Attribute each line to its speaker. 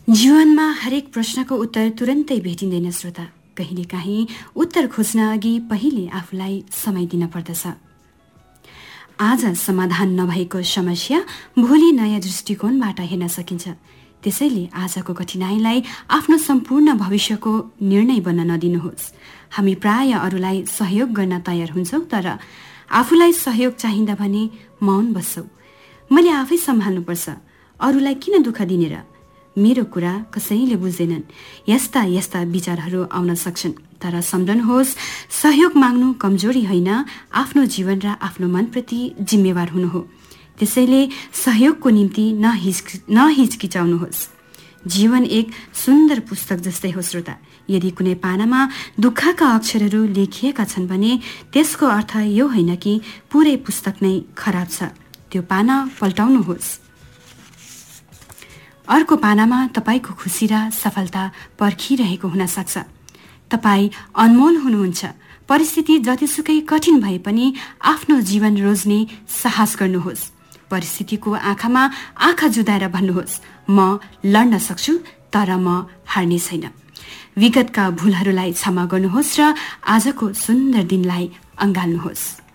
Speaker 1: जीवनमा हरेक प्रश्नको उत्तर तुरन्तै भेटिँदैन श्रोता। कहिलेकाहीँ उत्तर खोज्न अघि पहिले आफूलाई समय दिन पर्दछ। आज समाधान नभएको समस्या भोलि नयाँ दृष्टिकोणबाट हेर्न सकिन्छ। त्यसैले आजको कठिनाइलाई आफ्नो सम्पूर्ण भविष्यको निर्णय बन्न नदिनुहोस्। हामी प्राय अरूलाई सहयोग गर्न तयार हुन्छौँ, तर आफूलाई सहयोग चाहिँदा भने मौन बस्छौँ। मैले आफै सम्हाल्नुपर्छ, अरूलाई किन दुःख दिने र? मेरो कुरा कसैले बुझ्दैनन्। यस्ता विचारहरू आउन सक्छन्। तर सम्झनुहोस्, सहयोग माग्नु कमजोरी होइन, आफ्नो जीवन र आफ्नो मनप्रति जिम्मेवार हुनु हो। त्यसैले सहयोगको निम्ति नहिचकिचाउनुहोस्। जीवन एक सुन्दर पुस्तक जस्तै हो श्रोता। यदि कुनै पानामा दुःखका अक्षरहरू लेखिएका छन् भने त्यसको अर्थ यो होइन कि पुरै पुस्तक नै खराब छ। त्यो पाना पल्टाउनुहोस्। अर्को पानामा तपाईको खुसी र सफलता पर्खिरहेको हुन सक्छ। तपाईँ अनमोल हुनुहुन्छ। परिस्थिति जतिसुकै कठिन भए पनि आफ्नो जीवन रोज्ने साहस गर्नुहोस्। परिस्थितिको आँखामा आँखा जुदाएर भन्नुहोस्, म लड्न सक्छु, तर म हार्ने छैन। विगतका भूलहरूलाई क्षमा गर्नुहोस् र आजको सुन्दर दिनलाई अँगाल्नुहोस्।